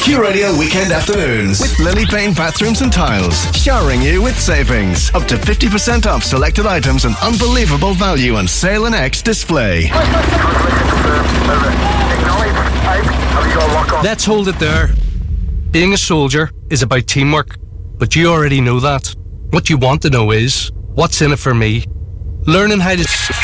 Q Radio Weekend Afternoons with Lily Payne Bathrooms and Tiles. Showering you with savings. Up to 50% off selected items and unbelievable value on Sale and X display. Let's hold it there. Being a soldier is about teamwork, but you already know that. What you want to know is, what's in it for me? Learning how to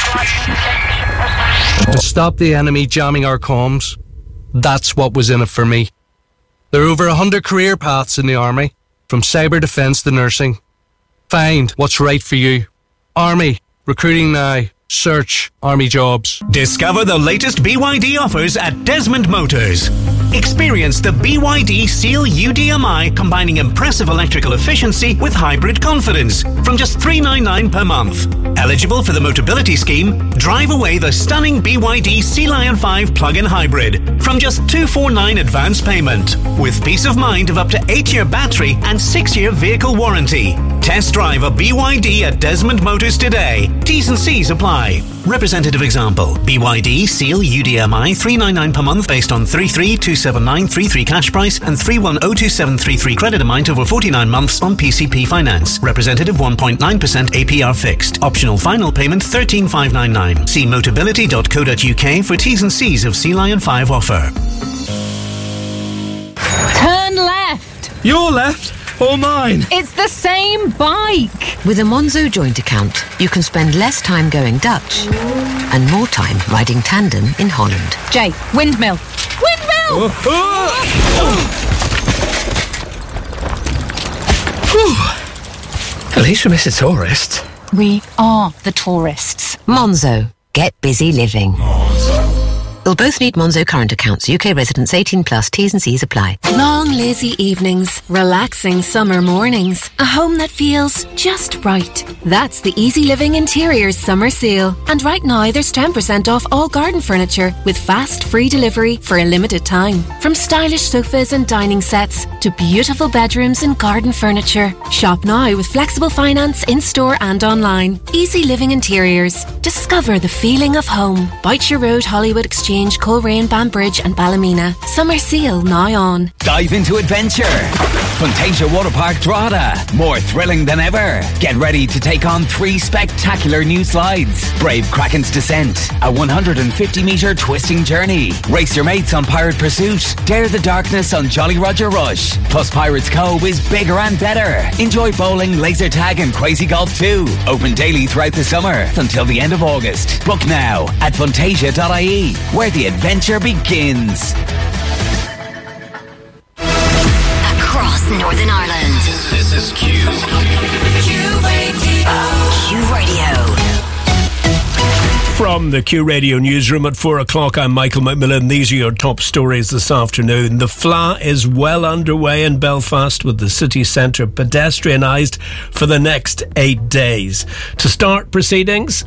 stop the enemy jamming our comms. That's what was in it for me. There are over 100 career paths in the Army, from cyber defence to nursing. Find what's right for you. Army, recruiting now. Search Army Jobs. Discover the latest BYD offers at Desmond Motors. Experience the BYD Seal UDMI, combining impressive electrical efficiency with hybrid confidence from just $399 per month. Eligible for the Motability Scheme, drive away the stunning BYD Sea Lion 5 plug-in hybrid from just $249 advance payment, with peace of mind of up to 8-year battery and 6-year vehicle warranty. Test drive a BYD at Desmond Motors today. T's and C's apply. Representative example: BYD Seal UDMI $399 per month based on 33,279.33 cash price and 31,027.33 credit amount over 49 months on PCP finance. Representative 1.9% APR fixed. Optional final payment $13,599. See motability.co.uk for T's and C's of Sea Lion 5 offer. Turn left. Your left? Or mine? It's the same bike. With a Monzo joint account, you can spend less time going Dutch and more time riding tandem in Holland. Jay, windmill. Windmill! At least we miss a tourist. We are the tourists. Monzo. Get busy living. You'll both need Monzo current accounts. UK residents 18 plus. T's and C's apply. Long, lazy evenings. Relaxing summer mornings. A home that feels just right. That's the Easy Living Interiors summer sale. And right now there's 10% off all garden furniture with fast, free delivery for a limited time. From stylish sofas and dining sets to beautiful bedrooms and garden furniture. Shop now with flexible finance in-store and online. Easy Living Interiors. Discover the feeling of home. Boucher Road, Hollywood Exchange, Coleraine, Banbridge and Ballymena. Summer sale now on. Dive into adventure. Fantasia Waterpark Drogheda. More thrilling than ever. Get ready to take on 3 spectacular new slides. Brave Kraken's Descent, a 150-metre twisting journey. Race your mates on Pirate Pursuit. Dare the darkness on Jolly Roger Rush. Plus Pirates Cove is bigger and better. Enjoy bowling, laser tag and crazy golf too. Open daily throughout the summer until the end of August. Book now at fantasia.ie, where the adventure begins. Across Northern Ireland. This is Q. Q Radio. From the Q Radio newsroom at 4 o'clock, I'm Michael McMillan. These are your top stories this afternoon. The FLA is well underway in Belfast, with the city centre pedestrianised for the next 8 days. To start proceedings,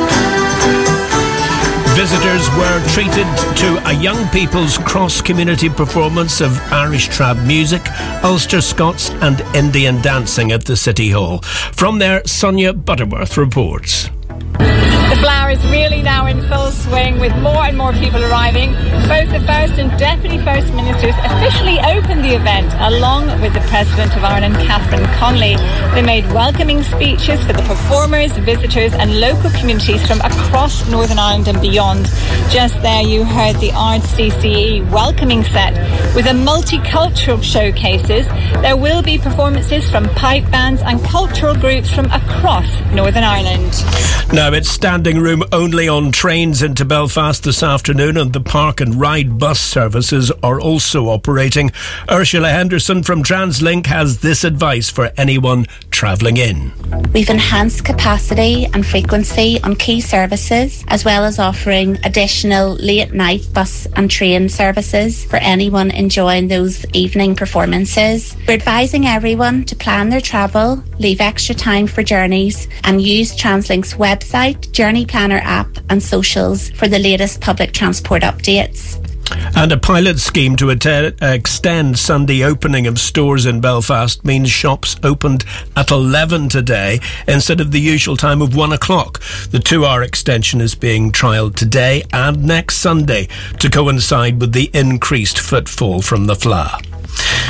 visitors were treated to a young people's cross-community performance of Irish trad music, Ulster Scots and Indian dancing at the City Hall. From there, Sonia Butterworth reports. The flower is really now in full swing, with more and more people arriving. Both the First and Deputy First Ministers officially opened the event, along with the President of Ireland, Catherine Connolly. They made welcoming speeches for the performers, visitors and local communities from across Northern Ireland and beyond. Just there you heard the RCCE welcoming set with a multicultural showcases. There will be performances from pipe bands and cultural groups from across Northern Ireland. Now it's standing room only on trains into Belfast this afternoon, and the park and ride bus services are also operating. Ursula Henderson from TransLink has this advice for anyone travelling in. We've enhanced capacity and frequency on key services, as well as offering additional late night bus and train services for anyone enjoying those evening performances. We're advising everyone to plan their travel, leave extra time for journeys and use TransLink's website, Journey Planner app and socials for the latest public transport updates. And a pilot scheme to extend Sunday opening of stores in Belfast means shops opened at 11 today instead of the usual time of 1 o'clock. The 2-hour extension is being trialled today and next Sunday to coincide with the increased footfall from the FLA.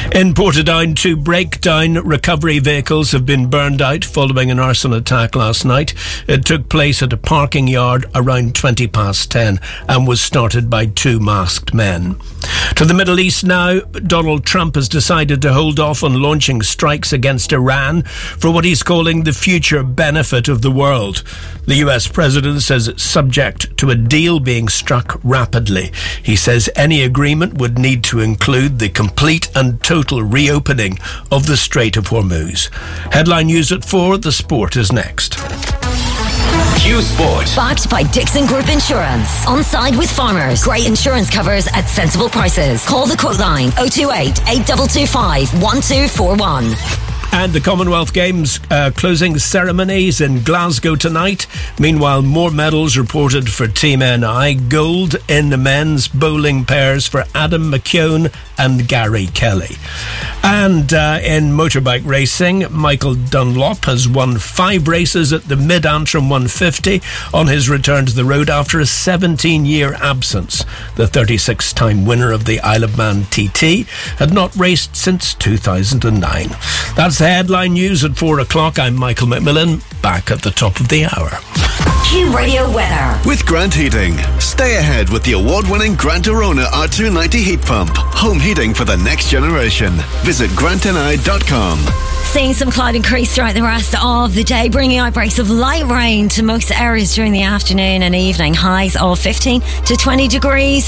In Portadown, 2 breakdown recovery vehicles have been burned out following an arson attack last night. It took place at a parking yard around 10:20 and was started by 2 masked men. To the Middle East now, Donald Trump has decided to hold off on launching strikes against Iran for what he's calling the future benefit of the world. The US president says it's subject to a deal being struck rapidly. He says any agreement would need to include the complete and total reopening of the Strait of Hormuz. Headline news at 4, the sport is next. Q Sport. Backed by Dixon Group Insurance. On side with farmers. Great insurance covers at sensible prices. Call the quote line 028 8225 1241. And the Commonwealth Games closing ceremonies in Glasgow tonight. Meanwhile, more medals reported for Team NI. Gold in the men's bowling pairs for Adam McKeown and Gary Kelly. And in motorbike racing, Michael Dunlop has won 5 races at the Mid-Antrim 150 on his return to the road after a 17-year absence. The 36-time winner of the Isle of Man TT had not raced since 2009. That's the headline news at 4 o'clock. I'm Michael McMillan, back at the top of the hour. Q Radio weather. With Grant Heating. Stay ahead with the award-winning Grant Arona R290 heat pump. Home heating for the next generation. Visit grantni.com. Seeing some cloud increase throughout the rest of the day, bringing outbreaks of light rain to most areas during the afternoon and evening. Highs of 15 to 20 degrees.